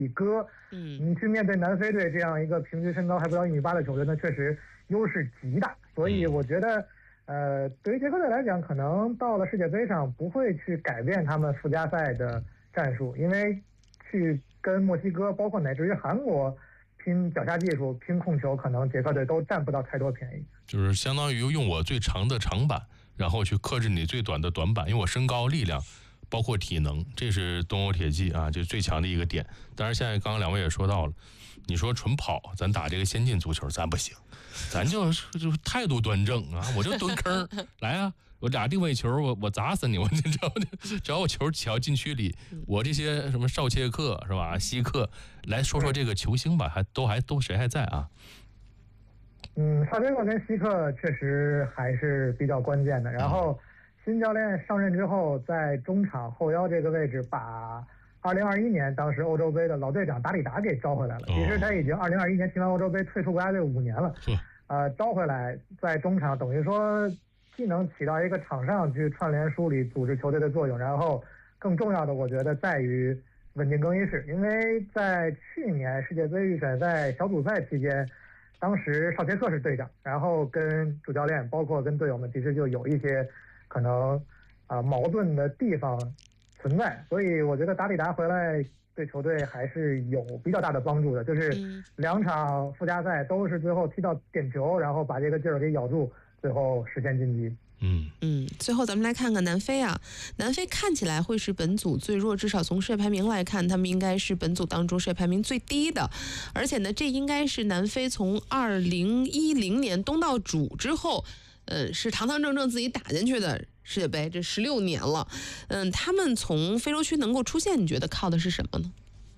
哥，你去面对南非队这样一个平均身高还不到1.8米的球队，那确实优势极大。所以我觉得，对于捷克队来讲，可能到了世界杯上不会去改变他们附加赛的战术，因为去跟墨西哥，包括乃至于韩国拼脚下技术、拼控球，可能捷克队都占不到太多便宜。 就是相当于用我最长的长板，然后去克制你最短的短板，因为我身高、力量，包括体能，这是东欧铁骑啊，就最强的一个点。当然，现在刚刚两位也说到了，你说纯跑，咱打这个先进足球，咱不行，咱就态度端正啊，我就蹲坑来啊。我俩定位球，我砸死你！我只要我球起到禁区里，我这些什么绍切克是吧，希克，来说说这个球星吧，都谁还在啊？ 绍切克跟希克确实还是比较关键的。然后新教练上任之后，在中场后腰这个位置，把2021年当时欧洲杯的老队长达里达给招回来了。其实他已经2021年踢完欧洲杯退出国家队5年了，招回来在中场，等于说既能起到一个场上去串联梳理组织球队的作用，然后更重要的我觉得在于稳定更衣室。因为在去年世界杯预选赛小组赛期间，当时绍切克是队长，然后跟主教练包括跟队友们其实就有一些可能矛盾的地方存在，所以我觉得达里达回来对球队还是有比较大的帮助的。就是2场附加赛都是最后踢到点球，然后把这个劲儿给咬住，最后实现晋级。 最后咱们来看看南非啊，南非看起来会是本组最弱，至少从世界排名来看，他们应该是本组当中世界排名最低的，而且呢，这应该是南非从2010年东道主之后，是堂堂正正自己打进去的世界杯，这16年了，他们从非洲区能够出现，你觉得靠的是什么呢？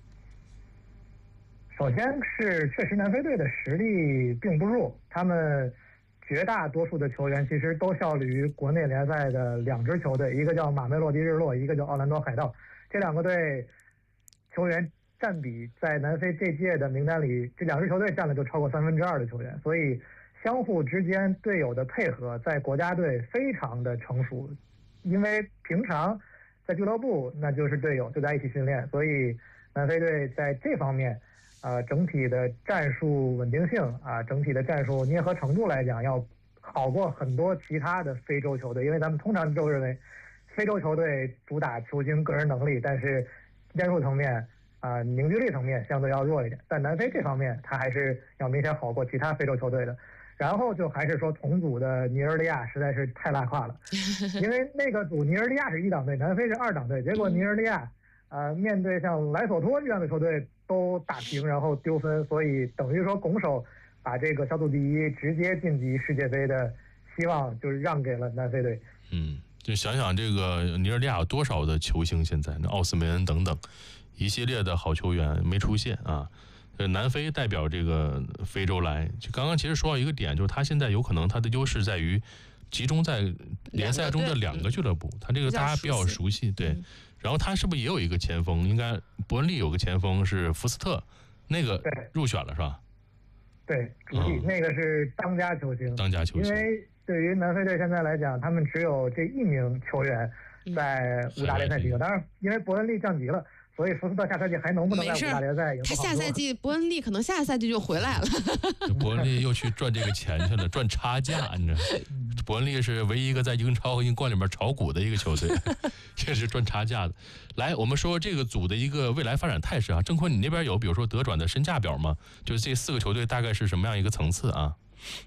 首先是确实南非队的实力并不弱，他们绝大多数的球员其实都效力于国内联赛的2支球队，一个叫马梅洛迪日落，一个叫奥兰多海盗。这2个队球员占比在南非这届的名单里，这2支球队占了就超过2/3的球员，所以相互之间队友的配合在国家队非常的成熟。因为平常在俱乐部那就是队友就在一起训练，所以南非队在这方面整体的战术稳定性整体的战术捏合程度来讲，要好过很多其他的非洲球队。因为咱们通常都认为非洲球队主打球星个人能力，但是战术层面凝聚力层面相对要弱一点。但南非这方面他还是要明显好过其他非洲球队的。然后就还是说同组的尼日利亚实在是太拉胯了，因为那个组尼日利亚是1档队，南非是2档队，结果尼日利亚面对像莱索托这样的球队都打平，然后丢分，所以等于说拱手把这个小组第一直接晋级世界杯的希望就是让给了南非队。 就想想这个尼日利亚有多少的球星，现在那奥斯梅恩等等一系列的好球员没出现啊。南非代表这个非洲来，就刚刚其实说到一个点，就是他现在有可能他的优势在于集中在联赛中的2个俱乐部，他这个大家比较熟悉，对。然后他是不是也有一个前锋？应该伯恩利有个前锋是福斯特，那个入选了是吧？ 对，主力那个是当家球星。因为对于南非队现在来讲，他们只有这1名球员在5大联赛踢球，当然因为伯恩利降级了。所以福斯特下赛季还能不能在5大联赛赢？ 他下赛季伯恩利可能下赛季就回来了。 伯恩利又去赚这个钱去了，赚差价，你知道？伯恩利是唯一一个在英超和英冠里面炒股的一个球队，这是赚差价的。来，我们说这个组的一个未来发展态势啊，郑坤，你那边有比如说德转的身价表吗？就是这4个球队大概是什么样一个层次啊？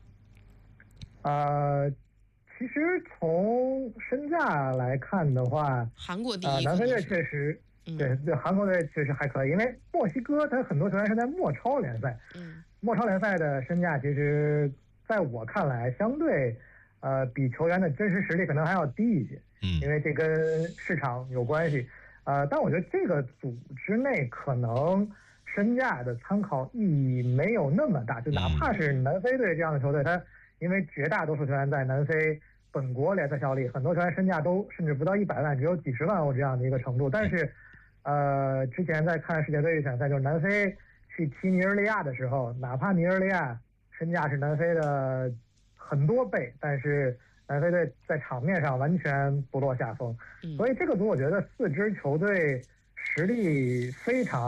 其实从身价来看的话， 韩国第一， 南非队确实。对，韩国队确实还可以，因为墨西哥他很多球员是在墨超联赛，墨超联赛的身价其实在我看来相对比球员的真实实力可能还要低一些，因为这跟市场有关系，但我觉得这个组织内可能身价的参考意义没有那么大，就哪怕是南非队这样的球队，他因为绝大多数球员在南非本国联赛效力，很多球员身价都甚至不到100万，只有几十万欧这样的一个程度，但是之前在看世界杯预选赛，就是南非去踢尼日利亚的时候，哪怕尼日利亚身价是南非的很多倍，但是南非队在场面上完全不落下风。所以这个组我觉得4支球队实力非常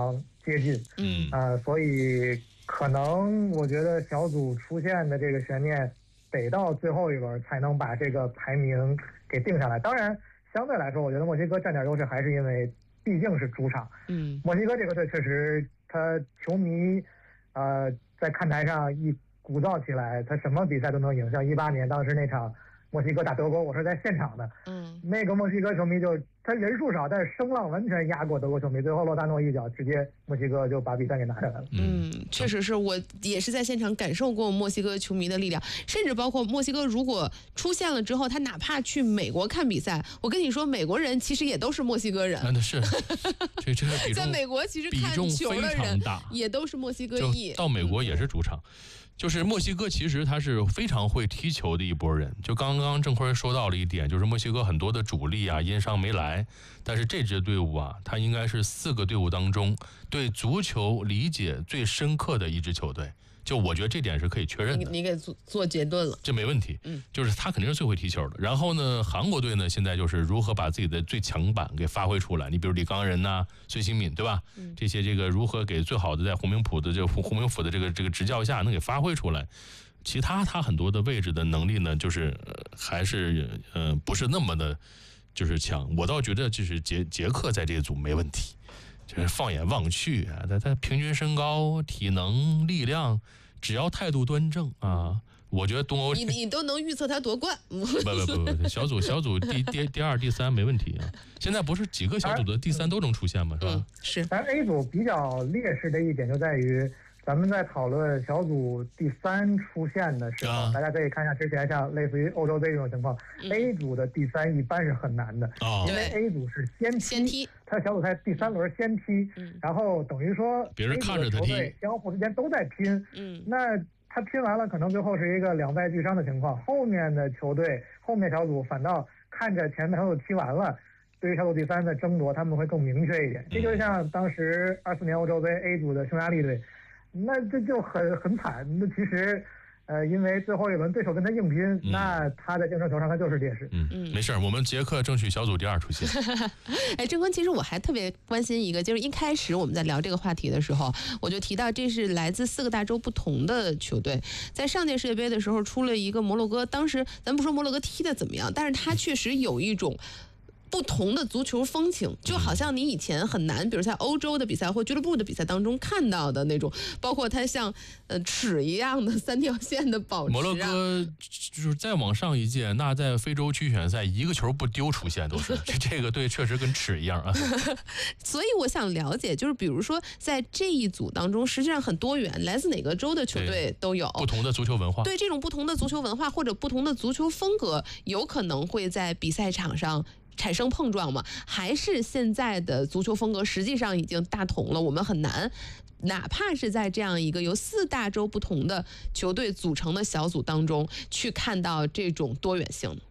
接近。所以可能我觉得小组出现的这个悬念得到最后一轮才能把这个排名给定下来。当然，相对来说，我觉得墨西哥占点优势，还是因为毕竟是主场。墨西哥这个队确实，他球迷在看台上一鼓噪起来，他什么比赛都能赢。像18年当时那场墨西哥打德国，我是在现场的。那个墨西哥球迷就他人数少，但是声浪完全压过德国球迷，最后洛萨诺一脚，直接墨西哥就把比赛给拿下来了。 确实是我也是在现场感受过墨西哥球迷的力量，甚至包括墨西哥如果出现了之后，他哪怕去美国看比赛，我跟你说，美国人其实也都是墨西哥人。 那是，这个比重在美国其实看球的人也都是墨西哥裔， 到美国也是主场。就是墨西哥其实他是非常会踢球的一拨人，就刚刚郑坤说到了一点，就是墨西哥很多的主力啊因伤没来，但是这支队伍啊，它应该是4个队伍当中对足球理解最深刻的一支球队。就我觉得这点是可以确认的， 你给做结论了， 这没问题。就是他肯定是最会踢球的。然后呢，韩国队呢现在就是如何把自己的最强板给发挥出来。你比如李刚仁呐、孙兴敏，对吧？这些如何给最好的在洪明甫的这个执教下能给发挥出来。其他他很多的位置的能力呢，就是还是不是那么的，就是强。我倒觉得就是捷克在这一组没问题。就是放眼望去啊，他平均身高、体能、力量，只要态度端正啊，我觉得东欧你都能预测他夺冠。 不，小组第2、第3没问题啊。现在不是几个小组的第3都能出现吗？是吧？ 是。 但 A 组比较劣势的一点就在于，咱们在讨论小组第3出现的时候，大家可以看一下之前像类似于欧洲杯这种情况，A 组的第3一般是很难的，因为 A 组是先踢，他小组赛第3轮先踢，然后等于说别人看着他踢， 相互之间都在拼，那他拼完了，可能最后是一个2败俱伤的情况，后面的球队后面小组反倒看着前面小组踢完了。对于小组第3的争夺，他们会更明确一点。这就像当时24年欧洲杯 A 组的匈牙利队，那这就很惨。那其实，因为最后一轮对手跟他硬拼，那他在净胜球上他就是劣势。 没事，我们捷克争取小组第2出现。 郑坤，其实我还特别关心一个，就是一开始我们在聊这个话题的时候，我就提到这是来自4个大洲不同的球队。在上届世界杯的时候出了一个摩洛哥，当时咱不说摩洛哥踢得怎么样，但是他确实有一种不同的足球风情，就好像你以前很难，比如在欧洲的比赛或俱乐部的比赛当中看到的那种，包括它像尺一样的3条线的保持。 摩洛哥就是再往上一届，那在非洲区选赛一个球不丢出现都是，这个队确实跟尺一样啊。 所以我想了解，就是比如说在这一组当中，实际上很多元，来自哪个州的球队都有不同的足球文化。 对，这种不同的足球文化或者不同的足球风格，有可能会在比赛场上产生碰撞吗？还是现在的足球风格实际上已经大同了？我们很难，哪怕是在这样一个由4大洲不同的球队组成的小组当中，去看到这种多元性。